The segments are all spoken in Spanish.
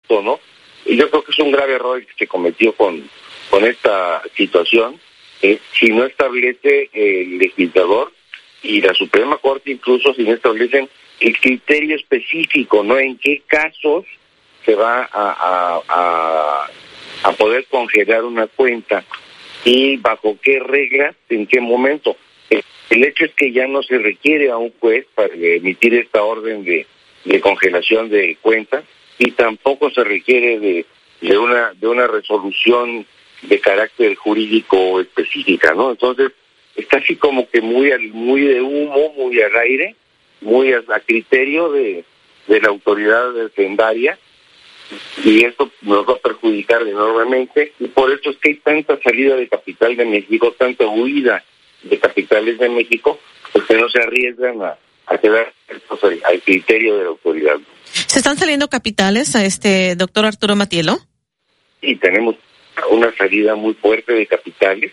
¿no? Y yo creo que es un grave error que se cometió con esta situación. Si no establece el legislador y la Suprema Corte, incluso si no establecen el criterio específico, ¿no? En qué casos se va a poder congelar una cuenta y bajo qué reglas, en qué momento. El hecho es que ya no se requiere a un juez para emitir esta orden de congelación de cuentas, y tampoco se requiere de una resolución de carácter jurídico específica, ¿no? Entonces está así como que muy de humo, muy al aire, muy a criterio de la autoridad hacendaria, y esto nos va a perjudicar enormemente, y por eso es que hay tanta salida de capital de México, tanta huida de capitales de México, pues que no se arriesgan a quedar al criterio de la autoridad. ¿Se están saliendo capitales a doctor Arturo Matielo? Sí, tenemos una salida muy fuerte de capitales,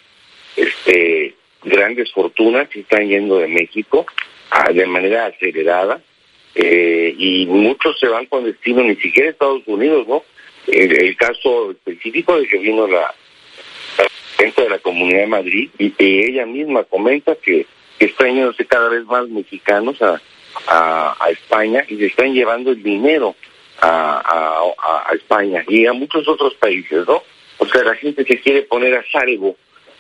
grandes fortunas se están yendo de México de manera acelerada, y muchos se van con destino ni siquiera a Estados Unidos, ¿no? El caso específico de que vino la presidenta de la Comunidad de Madrid, y ella misma comenta que están yéndose cada vez más mexicanos a España, y se están llevando el dinero a España y a muchos otros países, ¿no? O sea, la gente se quiere poner a salvo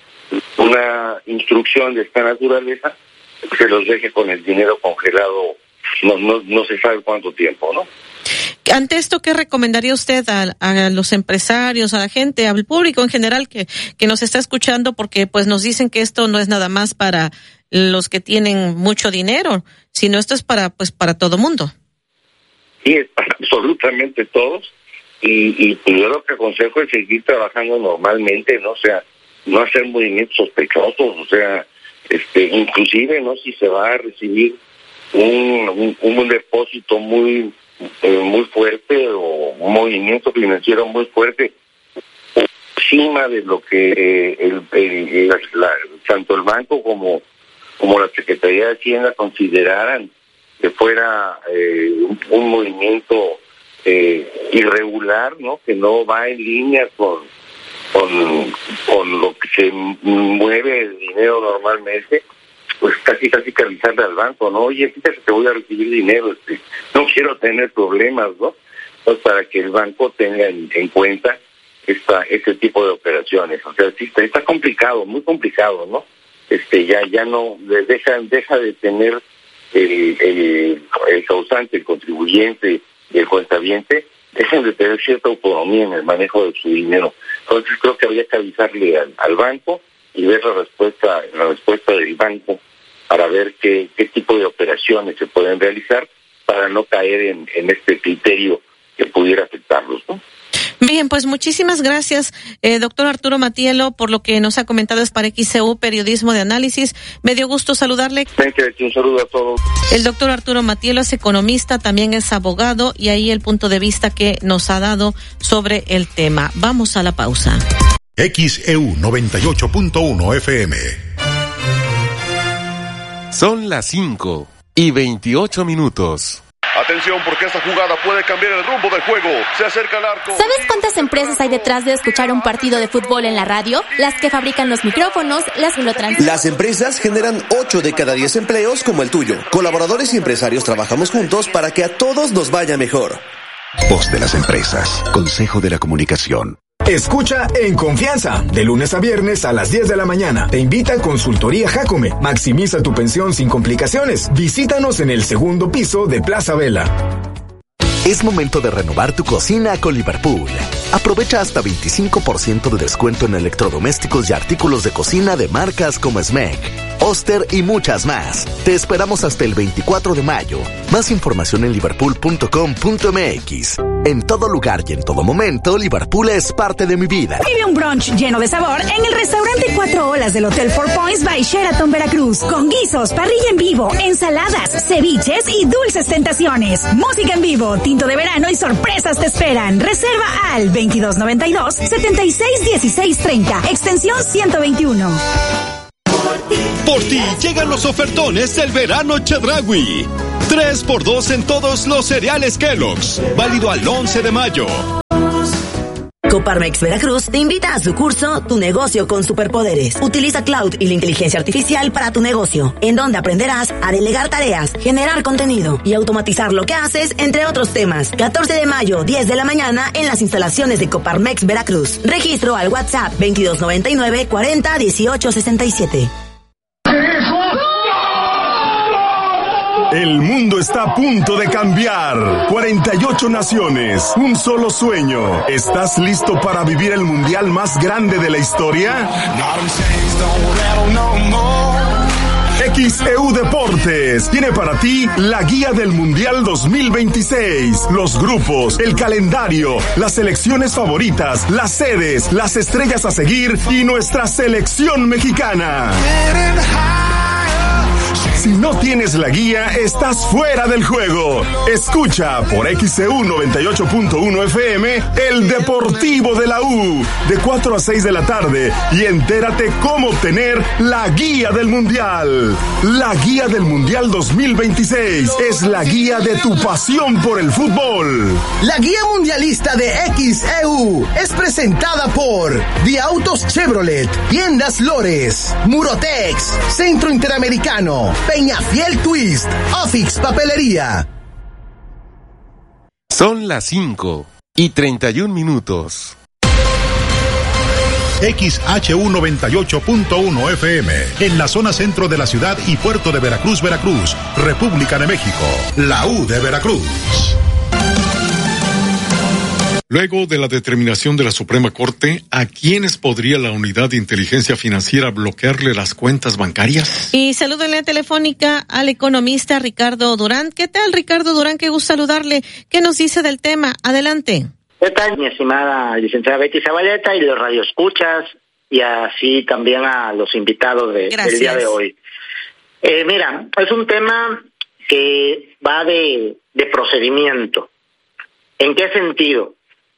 una instrucción de esta naturaleza, que los deje con el dinero congelado no se sabe cuánto tiempo, ¿no? Ante esto, ¿qué recomendaría usted a los empresarios, a la gente, al público en general que nos está escuchando? Porque pues nos dicen que esto no es nada más para los que tienen mucho dinero, sino esto es para todo mundo. Sí, es para absolutamente todos, y yo lo que aconsejo es seguir trabajando normalmente, ¿no? O sea, no hacer movimientos sospechosos, o sea, inclusive, ¿no? Si se va a recibir un depósito muy fuerte, o un movimiento financiero muy fuerte, encima de lo que tanto el banco como la Secretaría de Hacienda consideraran que fuera un movimiento irregular, ¿no? Que no va en línea con lo que se mueve el dinero normalmente, pues casi que avisarle al banco, ¿no? Oye, fíjate que voy a recibir dinero, no quiero tener problemas, ¿no? Pues para que el banco tenga en cuenta este tipo de operaciones. O sea, sí, está complicado, muy complicado, ¿no? Ya no deja de tener el causante, el contribuyente y el cuentaviente, dejan de tener cierta autonomía en el manejo de su dinero. Entonces creo que habría que avisarle al banco y ver la respuesta del banco para ver qué tipo de operaciones se pueden realizar para no caer en este criterio que pudiera afectarlos, ¿no? Bien, pues muchísimas gracias, doctor Arturo Matielo, por lo que nos ha comentado. Es para XCU Periodismo de Análisis. Me dio gusto saludarle. Un saludo a todos. El doctor Arturo Matielo es economista, también es abogado, y ahí el punto de vista que nos ha dado sobre el tema. Vamos a la pausa. XEU 98.1 FM. Son las 5:28. Atención, porque esta jugada puede cambiar el rumbo del juego. Se acerca al arco. ¿Sabes cuántas empresas hay detrás de escuchar un partido de fútbol en la radio? Las que fabrican los micrófonos, las que lo transmiten. Las empresas generan 8 de cada 10 empleos como el tuyo. Colaboradores y empresarios trabajamos juntos para que a todos nos vaya mejor. Voz de las empresas. Consejo de la Comunicación. Escucha En Confianza, de lunes a viernes a las 10 de la mañana. Te invita Consultoría Jacome. Maximiza tu pensión sin complicaciones. Visítanos en el segundo piso de Plaza Vela. Es momento de renovar tu cocina con Liverpool. Aprovecha hasta 25% de descuento en electrodomésticos y artículos de cocina de marcas como Smeg, Oster y muchas más. Te esperamos hasta el 24 de mayo. Más información en liverpool.com.mx. En todo lugar y en todo momento, Liverpool es parte de mi vida. Vive un brunch lleno de sabor en el restaurante 4 Olas del Hotel Four Points by Sheraton Veracruz. Con guisos, parrilla en vivo, ensaladas, ceviches y dulces tentaciones. Música en vivo, tinto de verano y sorpresas te esperan. Reserva al 2292-761630, extensión 121. Por ti llegan los ofertones del verano Chedraui. 3x2 en todos los cereales Kellogg's. Válido al 11 de mayo. Coparmex Veracruz te invita a su curso Tu negocio con superpoderes. Utiliza cloud y la inteligencia artificial para tu negocio, en donde aprenderás a delegar tareas, generar contenido y automatizar lo que haces, entre otros temas. 14 de mayo, 10 de la mañana, en las instalaciones de Coparmex Veracruz. Registro al WhatsApp 2299 40 18 67. El mundo está a punto de cambiar. 48 naciones, un solo sueño. ¿Estás listo para vivir el mundial más grande de la historia? XEU Deportes tiene para ti la guía del Mundial 2026, los grupos, el calendario, las selecciones favoritas, las sedes, las estrellas a seguir y nuestra selección mexicana. Si no tienes la guía, estás fuera del juego. Escucha por XEU 98.1 FM el Deportivo de la U de 4 a 6 de la tarde y entérate cómo obtener la guía del Mundial. La guía del Mundial 2026 es la guía de tu pasión por el fútbol. La guía mundialista de XEU es presentada por Diautos Chevrolet, Tiendas Lores, Murotex, Centro Interamericano, Peñafiel Twist, Ofix Papelería. Son las 5:31. XHU 98.1 FM, en la zona centro de la ciudad y puerto de Veracruz, Veracruz, República de México, la U de Veracruz. Luego de la determinación de la Suprema Corte, ¿a quiénes podría la Unidad de Inteligencia Financiera bloquearle las cuentas bancarias? Y saludo en la telefónica al economista Ricardo Durán. ¿Qué tal, Ricardo Durán? Qué gusto saludarle. ¿Qué nos dice del tema? Adelante. ¿Qué tal, mi estimada licenciada Betty Zabaleta y los radioescuchas, y así también a los invitados del día de hoy? Mira, es un tema que va de procedimiento. ¿En qué sentido?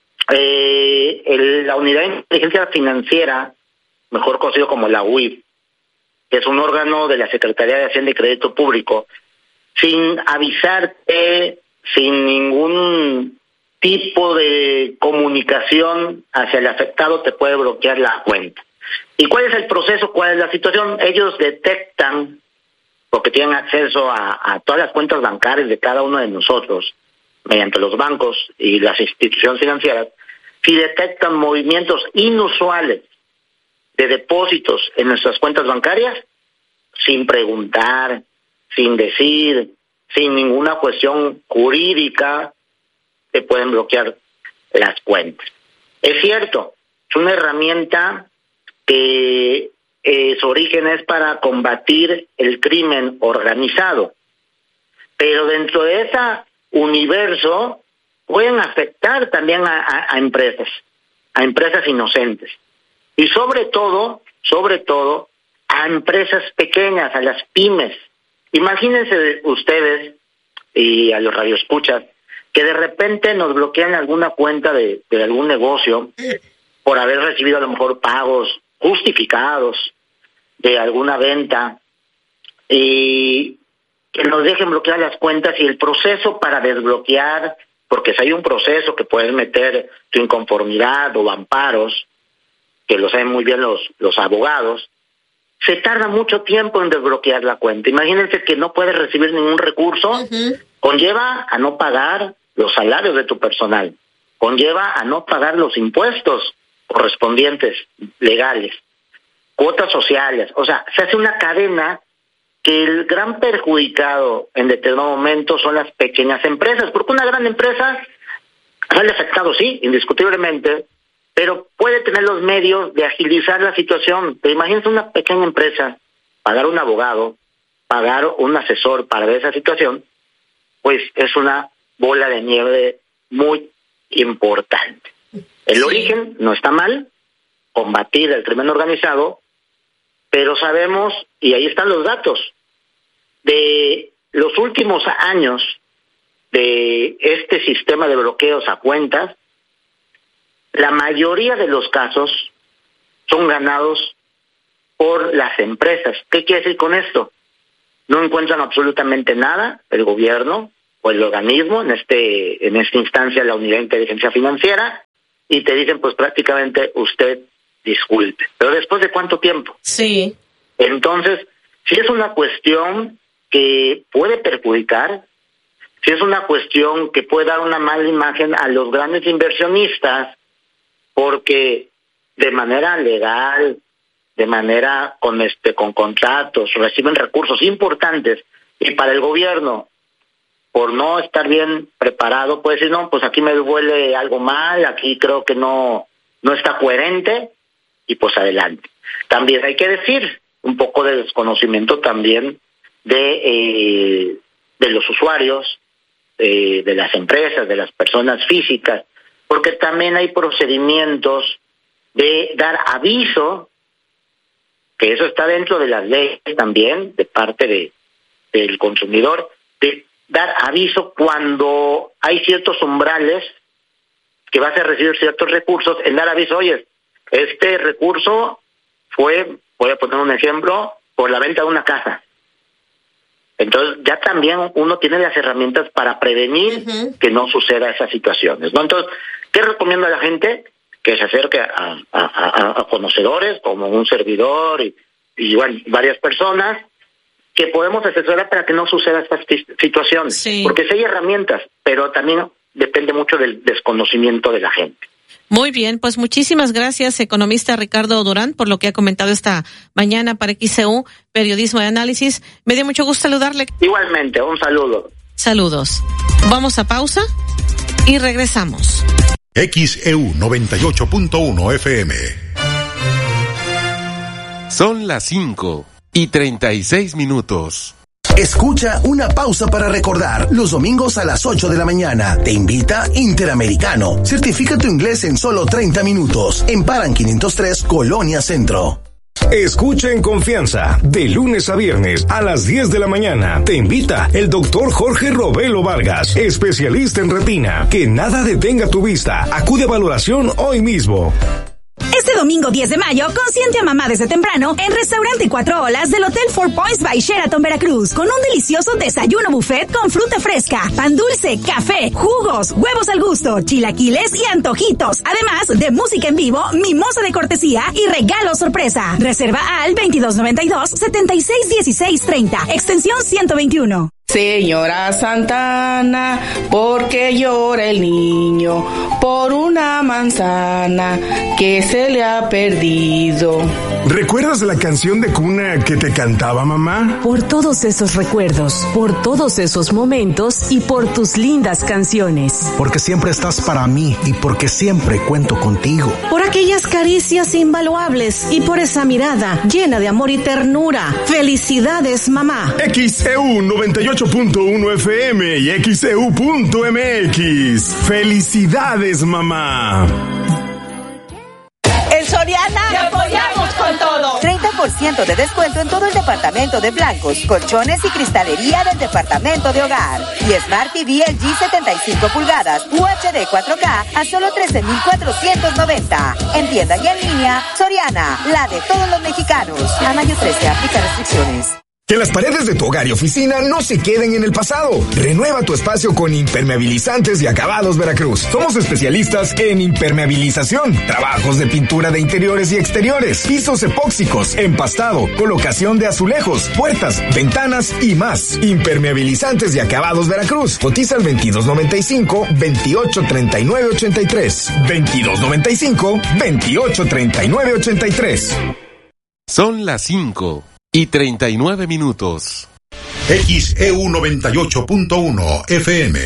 La Unidad de Inteligencia Financiera, mejor conocido como la UIF, que es un órgano de la Secretaría de Hacienda y Crédito Público, sin avisarte, sin ningún tipo de comunicación hacia el afectado, te puede bloquear la cuenta. ¿Y cuál es el proceso? ¿Cuál es la situación? Ellos detectan, porque tienen acceso a todas las cuentas bancarias de cada uno de nosotros, mediante los bancos y las instituciones financieras, si detectan movimientos inusuales de depósitos en nuestras cuentas bancarias, sin preguntar, sin decir, sin ninguna cuestión jurídica, te pueden bloquear las cuentas. Es cierto, es una herramienta que su origen es para combatir el crimen organizado, pero dentro de esa universo pueden afectar también a empresas inocentes, y sobre todo a empresas pequeñas, a las pymes. Imagínense ustedes y a los radioescuchas que de repente nos bloquean alguna cuenta de algún negocio por haber recibido a lo mejor pagos justificados de alguna venta, y que nos dejen bloquear las cuentas, y el proceso para desbloquear, porque si hay un proceso que puedes meter tu inconformidad o amparos, que lo saben muy bien los abogados, se tarda mucho tiempo en desbloquear la cuenta. Imagínense que no puedes recibir ningún recurso, conlleva a no pagar los salarios de tu personal, conlleva a no pagar los impuestos correspondientes legales, cuotas sociales, o sea, se hace una cadena que el gran perjudicado en determinado momento son las pequeñas empresas, porque una gran empresa sale afectado, sí, indiscutiblemente, pero puede tener los medios de agilizar la situación. Pero imagínense una pequeña empresa, pagar un abogado, pagar un asesor para ver esa situación, pues es una bola de nieve muy importante. El origen no está mal, combatir el crimen organizado, pero sabemos, y ahí están los datos, de los últimos años de este sistema de bloqueos a cuentas, la mayoría de los casos son ganados por las empresas. ¿Qué quiere decir con esto? No encuentran absolutamente nada el gobierno o el organismo, en esta instancia la Unidad de Inteligencia Financiera, y te dicen pues prácticamente usted disculpe. Pero ¿después de cuánto tiempo? Sí. Entonces, si es una cuestión que puede perjudicar, si es una cuestión que puede dar una mala imagen a los grandes inversionistas, porque de manera legal, de manera con contratos, reciben recursos importantes, y para el gobierno, por no estar bien preparado, puede decir, no, pues aquí me duele algo mal, aquí creo que no está coherente, y pues adelante. También hay que decir un poco de desconocimiento también de los usuarios, de las empresas, de las personas físicas, porque también hay procedimientos de dar aviso, que eso está dentro de las leyes también, de parte del consumidor, de dar aviso cuando hay ciertos umbrales que vas a recibir ciertos recursos, en dar aviso, oye, este recurso fue, voy a poner un ejemplo, por la venta de una casa. Entonces ya también uno tiene las herramientas para prevenir que no suceda esas situaciones, ¿no? Entonces, ¿qué recomiendo a la gente? Que se acerque a conocedores como un servidor y bueno, varias personas que podemos asesorar para que no suceda estas situaciones. Sí. Porque sí hay herramientas, pero también depende mucho del desconocimiento de la gente. Muy bien, pues muchísimas gracias, economista Ricardo Durán, por lo que ha comentado esta mañana para XEU, Periodismo de Análisis. Me dio mucho gusto saludarle. Igualmente, un saludo. Saludos. Vamos a pausa y regresamos. XEU 98.1 FM. Son las 5:36. Escucha Una Pausa para Recordar los domingos a las 8 de la mañana. Te invita Interamericano. Certifica tu inglés en solo 30 minutos. En Paran 503, Colonia Centro. Escucha en confianza, de lunes a viernes a las 10 de la mañana. Te invita el doctor Jorge Robelo Vargas, especialista en retina. Que nada detenga tu vista. Acude a valoración hoy mismo. Este domingo 10 de mayo, consiente a mamá desde temprano en Restaurante 4 Olas del Hotel Four Points by Sheraton Veracruz, con un delicioso desayuno buffet con fruta fresca, pan dulce, café, jugos, huevos al gusto, chilaquiles y antojitos, además de música en vivo, mimosa de cortesía y regalo sorpresa. Reserva al 2292-761630, extensión 121. Señora Santana, ¿por qué llora el niño? Por una manzana que se le ha perdido. ¿Recuerdas la canción de cuna que te cantaba mamá? Por todos esos recuerdos, por todos esos momentos y por tus lindas canciones. Porque siempre estás para mí y porque siempre cuento contigo. Por aquellas caricias invaluables y por esa mirada llena de amor y ternura. Felicidades, mamá. XEU 98.1 FM y XEU.mx. Felicidades, mamá. En Soriana te apoyamos con todo. 30% de descuento en todo el departamento de blancos, colchones y cristalería del departamento de hogar. Y Smart TV LG 75 pulgadas UHD 4K a solo 13,490. En tienda y en línea, Soriana, la de todos los mexicanos. A mayo 13, aplica restricciones. Que las paredes de tu hogar y oficina no se queden en el pasado. Renueva tu espacio con Impermeabilizantes y Acabados Veracruz. Somos especialistas en impermeabilización, trabajos de pintura de interiores y exteriores, pisos epóxicos, empastado, colocación de azulejos, puertas, ventanas y más. Impermeabilizantes y Acabados Veracruz. Cotiza al 2295-283983. 2295-283983. Son las 5:39. XEU 98.1 FM.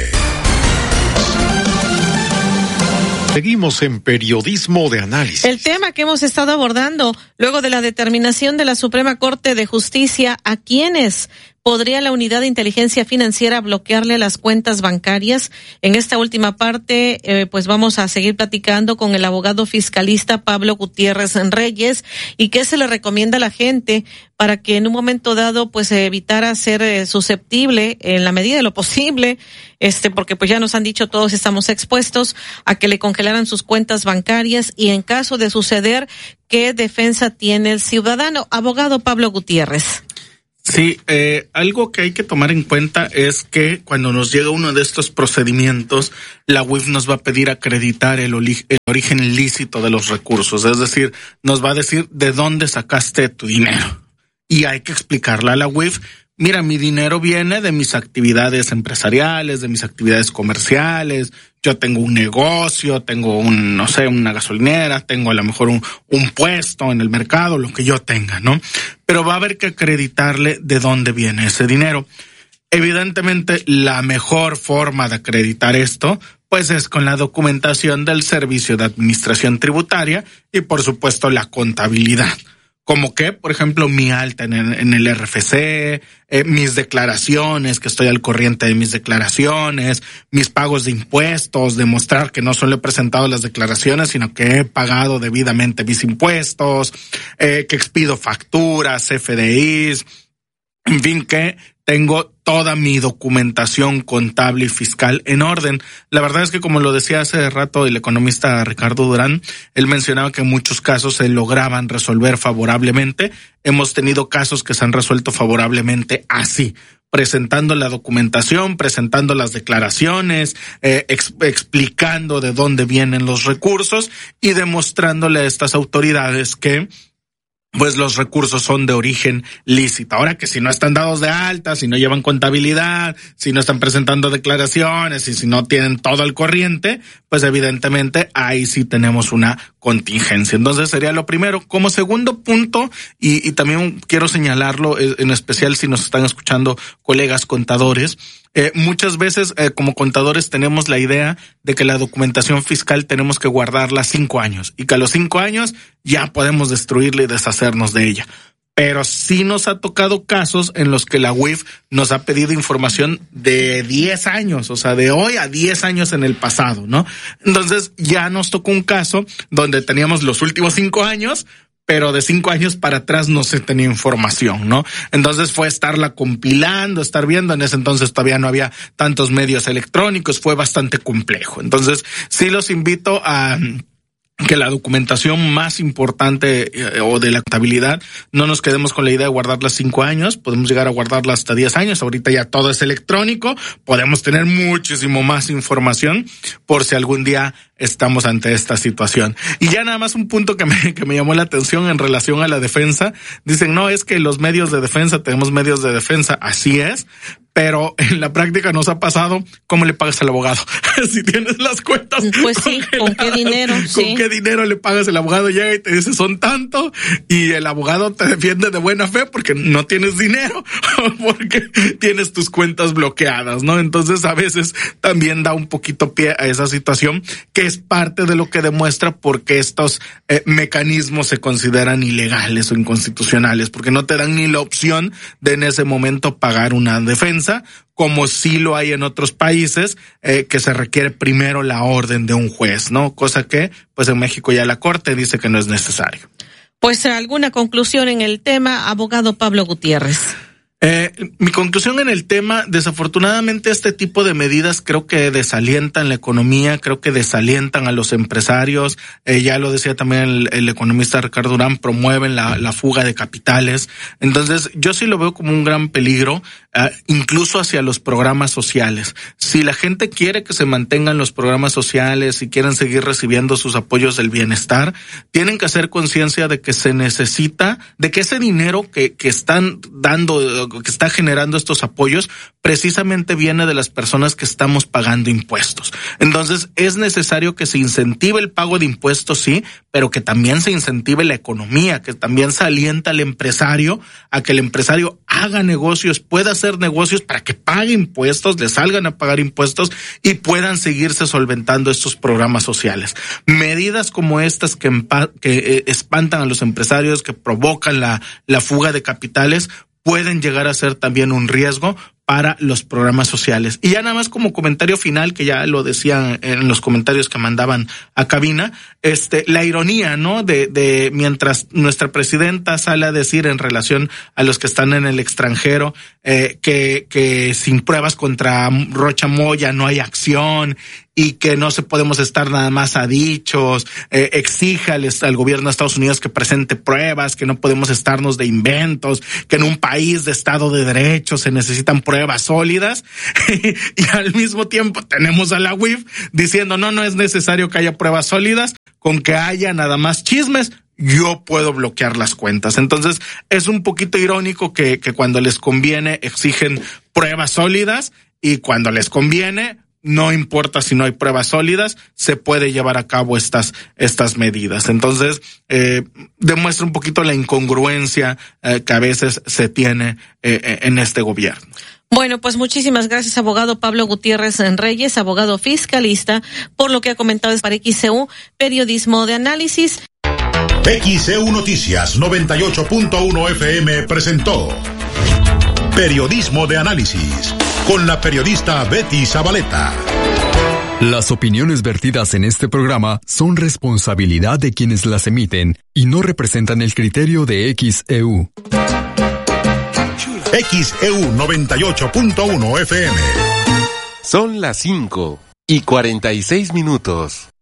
Seguimos en Periodismo de Análisis. El tema que hemos estado abordando luego de la determinación de la Suprema Corte de Justicia a quienes podría la Unidad de Inteligencia Financiera bloquearle las cuentas bancarias. En esta última parte, pues vamos a seguir platicando con el abogado fiscalista Pablo Gutiérrez Reyes y qué se le recomienda a la gente para que en un momento dado pues evitara ser susceptible en la medida de lo posible, porque pues ya nos han dicho todos estamos expuestos a que le congelaran sus cuentas bancarias y en caso de suceder, ¿qué defensa tiene el ciudadano? Abogado Pablo Gutiérrez. Sí, algo que hay que tomar en cuenta es que cuando nos llega uno de estos procedimientos, la UIF nos va a pedir acreditar el origen ilícito de los recursos, es decir, nos va a decir de dónde sacaste tu dinero. Y hay que explicarle a la UIF, mira, mi dinero viene de mis actividades empresariales, de mis actividades comerciales, yo tengo un negocio, tengo una gasolinera, tengo a lo mejor un puesto en el mercado, lo que yo tenga, ¿no? Pero va a haber que acreditarle de dónde viene ese dinero. Evidentemente, la mejor forma de acreditar esto, pues es con la documentación del Servicio de Administración Tributaria y, por supuesto, la contabilidad. Como que, por ejemplo, mi alta en el RFC, mis declaraciones, que estoy al corriente de mis declaraciones, mis pagos de impuestos, demostrar que no solo he presentado las declaraciones, sino que he pagado debidamente mis impuestos, que expido facturas, FDIs, en fin, que tengo toda mi documentación contable y fiscal en orden. La verdad es que, como lo decía hace rato el economista Ricardo Durán, él mencionaba que en muchos casos se lograban resolver favorablemente. Hemos tenido casos que se han resuelto favorablemente así, presentando la documentación, presentando las declaraciones, explicando de dónde vienen los recursos y demostrándole a estas autoridades que pues los recursos son de origen lícito. Ahora que si no están dados de alta, si no llevan contabilidad, si no están presentando declaraciones y si no tienen todo al corriente, pues evidentemente ahí sí tenemos una contingencia. Entonces sería lo primero. Como segundo punto, y también quiero señalarlo, en especial si nos están escuchando colegas contadores, muchas veces como contadores tenemos la idea de que la documentación fiscal tenemos que guardarla 5 años y que a los 5 años ya podemos destruirla y deshacernos de ella. Pero sí nos ha tocado casos en los que la UIF nos ha pedido información de 10 años, o sea, de hoy a 10 años en el pasado, ¿no? Entonces ya nos tocó un caso donde teníamos los últimos 5 años, pero de 5 años para atrás no se tenía información, ¿no? Entonces fue estarla compilando, estar viendo. En ese entonces todavía no había tantos medios electrónicos, fue bastante complejo. Entonces sí los invito a que la documentación más importante o de la contabilidad, no nos quedemos con la idea de guardarla 5 años, podemos llegar a guardarla hasta 10 años, ahorita ya todo es electrónico, podemos tener muchísimo más información por si algún día estamos ante esta situación. Y ya nada más un punto que me llamó la atención en relación a la defensa, dicen, no, es que los medios de defensa, tenemos medios de defensa, así es, pero en la práctica nos ha pasado, ¿cómo le pagas al abogado? Si tienes las cuentas. Pues sí, ¿con qué dinero? ¿Con qué dinero le pagas? El abogado llega y te dice son tanto, y el abogado te defiende de buena fe porque no tienes dinero, porque tienes tus cuentas bloqueadas, ¿no? Entonces a veces también da un poquito pie a esa situación, que es parte de lo que demuestra por qué estos mecanismos se consideran ilegales o inconstitucionales, porque no te dan ni la opción de en ese momento pagar una defensa, como sí lo hay en otros países, que se requiere primero la orden de un juez, ¿no? Cosa que, pues en México ya la Corte dice que no es necesario. Pues alguna conclusión en el tema, abogado Pablo Gutiérrez. Mi conclusión en el tema, desafortunadamente este tipo de medidas creo que desalientan la economía, creo que desalientan a los empresarios, ya lo decía también el economista Ricardo Durán, promueven la fuga de capitales. Entonces yo sí lo veo como un gran peligro, incluso hacia los programas sociales. Si la gente quiere que se mantengan los programas sociales y quieren seguir recibiendo sus apoyos del bienestar, tienen que hacer conciencia de que se necesita, de que ese dinero que están dando, que está generando estos apoyos, precisamente viene de las personas que estamos pagando impuestos. Entonces es necesario que se incentive el pago de impuestos, sí, pero que también se incentive la economía, que también se alienta al empresario a que el empresario haga negocios, pueda hacer negocios para que pague impuestos, le salgan a pagar impuestos y puedan seguirse solventando estos programas sociales. Medidas como estas que espantan a los empresarios, que provocan la fuga de capitales, pueden llegar a ser también un riesgo para los programas sociales. Y ya nada más como comentario final, que ya lo decían en los comentarios que mandaban a cabina, la ironía, ¿no? De mientras nuestra presidenta sale a decir en relación a los que están en el extranjero, que sin pruebas contra Rocha Moya no hay acción, y que no se podemos estar nada más a dichos, exíjales al gobierno de Estados Unidos que presente pruebas, que no podemos estarnos de inventos, que en un país de Estado de Derecho se necesitan pruebas sólidas y al mismo tiempo tenemos a la UIF diciendo no es necesario que haya pruebas sólidas, con que haya nada más chismes, yo puedo bloquear las cuentas. Entonces, es un poquito irónico que cuando les conviene exigen pruebas sólidas y cuando les conviene, no importa si no hay pruebas sólidas, se puede llevar a cabo estas medidas. Entonces, demuestra un poquito la incongruencia que a veces se tiene en este gobierno. Bueno, pues muchísimas gracias, abogado Pablo Gutiérrez Reyes, abogado fiscalista, por lo que ha comentado para XCU, periodismo de análisis. XCU Noticias 98.1 FM presentó Periodismo de Análisis con la periodista Betty Zabaleta. Las opiniones vertidas en este programa son responsabilidad de quienes las emiten y no representan el criterio de XEU. XEU 98.1 FM. Son las 5:46.